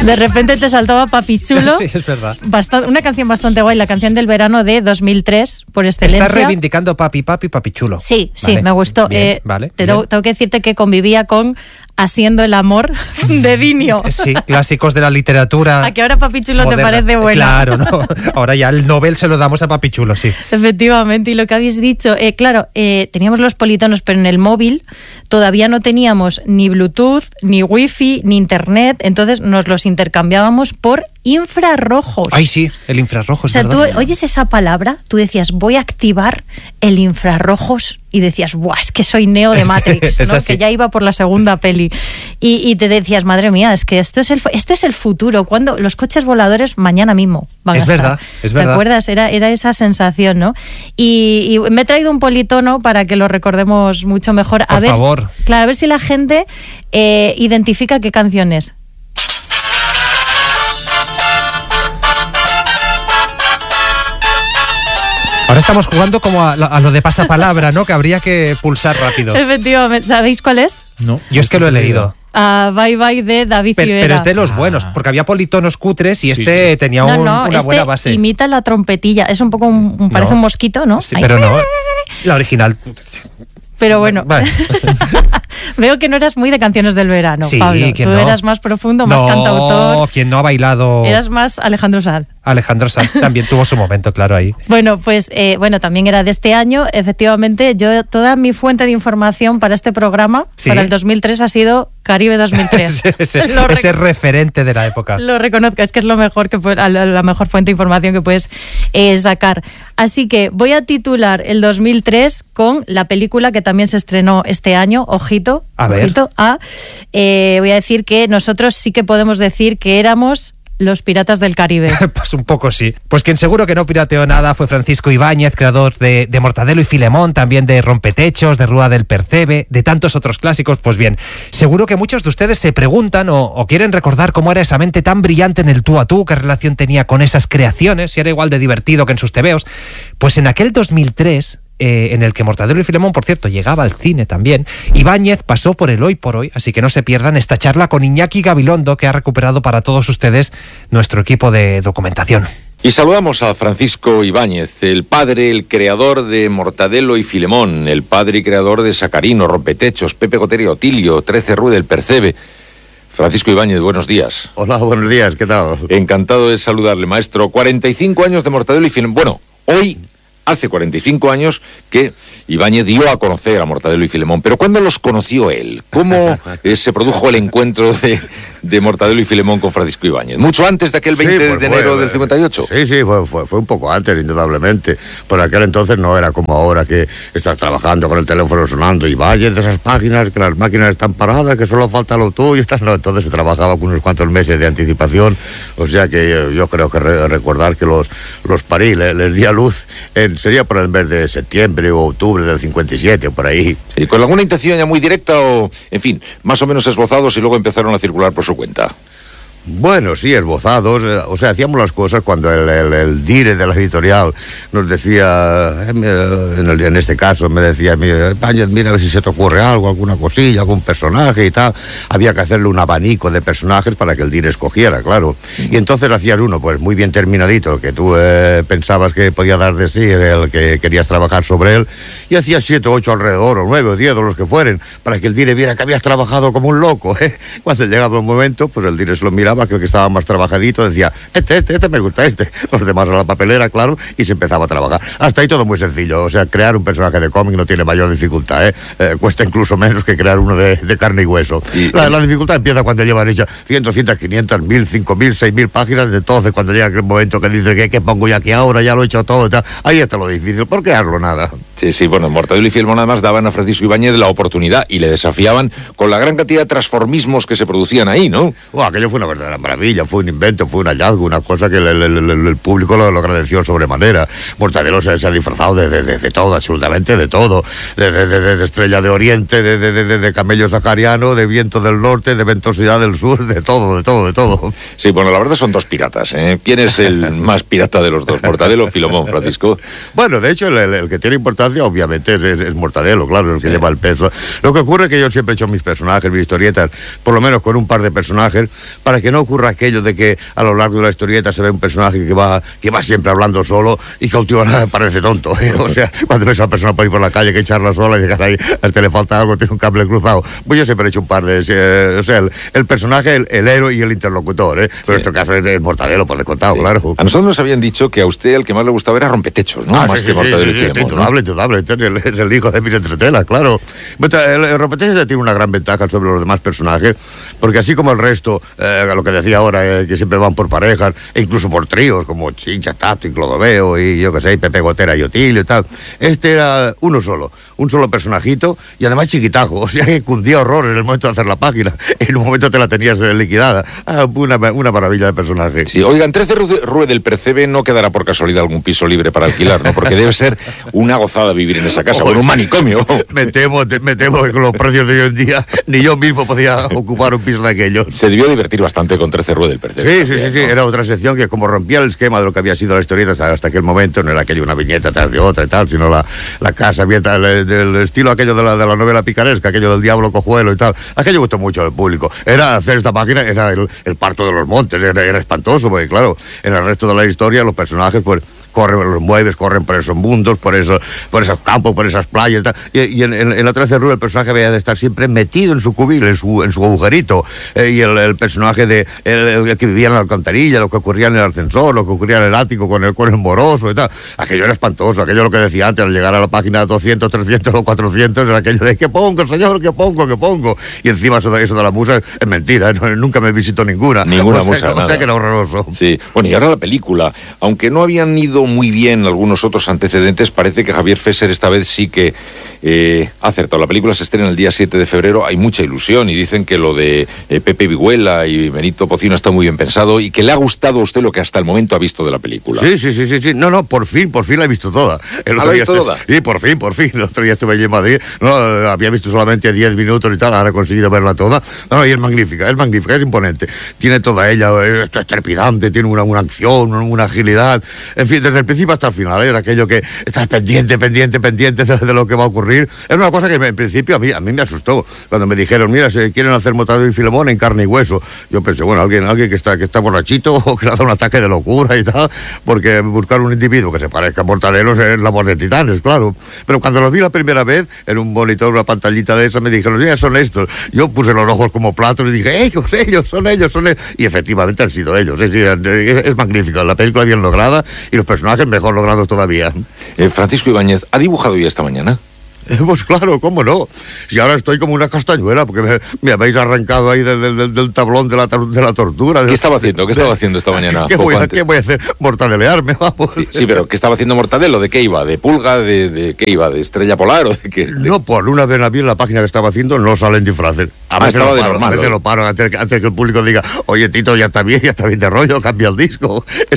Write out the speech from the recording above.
De repente te saltaba Papichulo. Sí, es verdad. Una canción bastante guay, la canción del verano de 2003, por excelencia. Estás reivindicando Papi Chulo. Sí, Vale. me gustó. Bien, vale, Tengo que decirte que convivía con Haciendo el amor de Dinio. Sí, clásicos de la literatura. A que ahora Papichulo moderna. te parece buena. Claro, no. Ahora ya el Nobel se lo damos a Papichulo, sí. Efectivamente, y lo que habéis dicho, teníamos los politonos, pero en el móvil todavía no teníamos ni Bluetooth, ni Wi-Fi, ni Internet, entonces nos los intercambiábamos por infrarrojos. Ay, sí, el infrarrojo, O sea, es tú verdad. oyes esa palabra, tú decías, voy a activar el infrarrojos, y decías, ¡buah, es que soy Neo de Matrix! Es ¿no? así. Que ya iba por la segunda peli. Y te decías, madre mía, es que esto es el futuro. Cuando los coches voladores mañana mismo van a estar. Verdad, es ¿Te verdad. acuerdas? Era esa sensación, ¿no? Y me he traído un politono para que lo recordemos mucho mejor. Por favor. Claro, a ver si la gente identifica qué canción es. Ahora estamos jugando como a lo de pasapalabra, ¿no? Que habría que pulsar rápido. Efectivamente. ¿Sabéis cuál es? No. Yo es que lo he leído. Bye Bye de David Civera. Pero es de los buenos, porque había politonos cutres y Sí, este tenía una este buena base. imita la trompetilla. Es un poco, parece un mosquito, ¿no? Sí, Ahí. pero no. La original. Pero bueno, Vale. veo que no eras muy de canciones del verano, Sí, Pablo. ¿quién Tú no? eras más profundo, más cantautor. No, quien no ha bailado. Eras más Alejandro Sanz. Alejandro Sanz también tuvo su momento, claro, ahí. Bueno, pues también era de este año. Efectivamente, toda mi fuente de información para este programa, ¿Sí? para el 2003, ha sido Caribe 2003. ese referente de la época. Lo reconozco, es que es lo mejor la mejor fuente de información que puedes sacar. Así que voy a titular el 2003 con la película que también se estrenó este año, ojito, A ver. ojito, voy a decir que nosotros sí que podemos decir que éramos los piratas del Caribe. Pues un poco sí. Pues quien seguro que no pirateó nada fue Francisco Ibáñez, creador de Mortadelo y Filemón, también de Rompetechos, de Rúa del Percebe, de tantos otros clásicos. Pues bien, seguro que muchos de ustedes se preguntan o quieren recordar cómo era esa mente tan brillante en el tú a tú, qué relación tenía con esas creaciones, si era igual de divertido que en sus tebeos. Pues en aquel 2003... en el que Mortadelo y Filemón, por cierto, llegaba al cine también, Ibáñez pasó por el Hoy por Hoy, así que no se pierdan esta charla con Iñaki Gabilondo, que ha recuperado para todos ustedes nuestro equipo de documentación. Y saludamos a Francisco Ibáñez, el padre, el creador de Mortadelo y Filemón, el padre y creador de Sacarino, Rompetechos, Pepe Gotera y Otilio, 13 Rue del Percebe. Francisco Ibáñez, buenos días. Hola, buenos días, ¿qué tal? Encantado de saludarle, maestro. 45 años de Mortadelo y Filemón. Bueno, hoy... Hace 45 años que Ibáñez dio a conocer a Mortadelo y Filemón. Pero ¿cuándo los conoció él? ¿Cómo se produjo el encuentro de Mortadelo y Filemón con Francisco Ibáñez? ¿Mucho antes de aquel 20 de enero del 58? Sí, fue un poco antes, indudablemente. Por aquel entonces no era como ahora que estás trabajando con el teléfono sonando y vayas de esas páginas, que las máquinas están paradas, que solo falta lo tuyo. No, entonces se trabajaba con unos cuantos meses de anticipación. O sea que yo creo que recordar que los parí, les di a luz sería por el mes de septiembre o octubre del 57, por ahí. ¿Y con alguna intención ya muy directa o, en fin, más o menos esbozados y luego empezaron a circular por su cuenta? Bueno, sí, esbozados, o sea, hacíamos las cosas cuando el dire de la editorial nos decía, en este caso me decía, Ibáñez, mira a ver si se te ocurre algo, alguna cosilla, algún personaje y tal. Había que hacerle un abanico de personajes para que el dire escogiera, claro. Y entonces hacías uno, pues muy bien terminadito, el que tú pensabas que podía dar de sí, el que querías trabajar sobre él, y hacías 7 o 8 alrededor, o 9 o 10 o los que fueren, para que el dire viera que habías trabajado como un loco, ¿eh? Cuando llegaba un momento, pues el dire se lo miraba, creo que estaba más trabajadito, decía, este me gusta, los demás a la papelera, claro, y se empezaba a trabajar. Hasta ahí todo muy sencillo, o sea, crear un personaje de cómic no tiene mayor dificultad, cuesta incluso menos que crear uno de carne y hueso. La dificultad empieza cuando llevan hechas 100, 200, 500, 1000, 5000, 6000 páginas, de entonces cuando llega aquel momento que dice, ¿qué pongo yo aquí ahora? Ya lo he hecho todo y tal. Ahí está lo difícil, por crearlo nada. Sí, bueno, Mortadelo y Filemón además daban a Francisco Ibáñez la oportunidad y le desafiaban con la gran cantidad de transformismos que se producían ahí, ¿no? Aquello fue una verdadera maravilla, fue un invento, fue un hallazgo, una cosa que el público lo agradeció sobremanera. Mortadelo se ha disfrazado de todo, absolutamente de todo, de estrella de oriente, de camello sahariano, de viento del norte, de ventosidad del sur, de todo. Sí, bueno, la verdad son dos piratas, ¿eh? ¿Quién es el más pirata de los dos? ¿Mortadelo o Filemón, Francisco? Bueno, de hecho, el que tiene importancia circunstancia, obviamente es Mortadelo, claro, el que lleva el peso. Lo que ocurre es que yo siempre he hecho mis personajes, mis historietas, por lo menos con un par de personajes, para que no ocurra aquello de que a lo largo de la historieta se ve un personaje que va siempre hablando solo y que a última hora parece tonto. O sea, cuando ves a una persona por ahí por la calle que echarla sola y llegar ahí, al que le falta algo, tiene un cable cruzado. Pues yo siempre he hecho un par de... o sea, el personaje, el héroe y el interlocutor, ¿eh? Pero en este caso es Mortadelo, por descontado, claro. A nosotros nos habían dicho que a usted el que más le gustaba era Rompetechos, ¿no? Más que Mortadelo y Filemón. Indudable. Es el hijo de Emilio Entretela, claro. El Rompetechos tiene una gran ventaja sobre los demás personajes, porque así como el resto, lo que decía ahora, que siempre van por parejas, e incluso por tríos, como Chincha, Tato y Clodoveo, y yo qué sé, Pepe Gotera y Otilio y tal, este era un solo personajito, y además chiquitajo, o sea que cundía horror en el momento de hacer la página, en un momento te la tenías liquidada. Una maravilla de personaje. Sí, oigan, 13 Rue del Percebe no quedará por casualidad algún piso libre para alquilar, ¿no? Porque debe ser una gozada vivir en esa casa, con un manicomio. Me temo que con los precios de hoy en día ni yo mismo podía ocupar un piso de aquellos. Se debió divertir bastante con 13 Rue del Percebe. Sí, también, sí, ¿no? Era otra sección que como rompía el esquema de lo que había sido la historieta hasta aquel momento, no era aquello una viñeta tras de otra y tal, sino la casa abierta del estilo aquello de la novela picaresca, aquello del diablo cojuelo y tal. Aquello gustó mucho al público. Era hacer esta máquina, era el parto de los montes, era espantoso, porque claro, en el resto de la historia los personajes pues corren los muebles, corren por esos mundos, por esos campos, por esas playas y en la 13 Rue el personaje había de estar siempre metido en su cubil, en su agujerito, y el personaje el que vivía en la alcantarilla, lo que ocurría en el ascensor, lo que ocurría en el ático con el moroso y tal, aquello era espantoso, aquello lo que decía antes, al llegar a la página 200, 300 o 400, era aquello de ¿qué pongo, señor? ¿Qué pongo? Y encima eso de la musa es mentira, nunca me visitó ninguna musa, o sea que era horroroso. Sí, bueno, y ahora la película, aunque no habían ido muy bien algunos otros antecedentes, parece que Javier Fesser esta vez sí que ha acertado. La película se estrena el día 7 de febrero, hay mucha ilusión y dicen que lo de Pepe Viguela y Benito Pocino está muy bien pensado y que le ha gustado a usted lo que hasta el momento ha visto de la película. Sí. No, por fin la he visto toda. ¿La ha visto toda? Sí, por fin. El otro día estuve allí en Madrid, no, había visto solamente 10 minutos y tal, ahora he conseguido verla toda. No, y es magnífica, es imponente. Tiene toda ella, esto es trepidante, tiene una acción, una agilidad, en fin, desde el principio hasta el final, es aquello que estás pendiente de lo que va a ocurrir. Es una cosa que en principio a mí me asustó cuando me dijeron, mira, se quieren hacer Mortadelo y Filemón en carne y hueso. Yo pensé, bueno, alguien que está borrachito o que le ha dado un ataque de locura y tal, porque buscar un individuo que se parezca a Mortadelo es la voz de Titanes, claro. Pero cuando los vi la primera vez en un monitor, una pantallita de esa, me dijeron, ya son estos. Yo puse los ojos como platos y dije, ellos son ellos. Y efectivamente han sido ellos. Es magnífico, la película bien lograda y los personajes mejor logrados todavía. Francisco Ibáñez, ¿ha dibujado ya esta mañana? Pues claro, ¿cómo no? Si ahora estoy como una castañuela, porque me habéis arrancado ahí del tablón de la tortura. ¿Qué estaba haciendo esta mañana? ¿Qué voy a hacer? Mortadelearme, vamos. Sí, pero ¿qué estaba haciendo Mortadelo? ¿De qué iba? ¿De pulga? ¿De qué iba? ¿De estrella polar? ¿O de qué? No, por una vez en la página que estaba haciendo no salen disfraces. A veces lo paro antes que el público diga, oye, Tito, ya está bien de rollo, cambia el disco.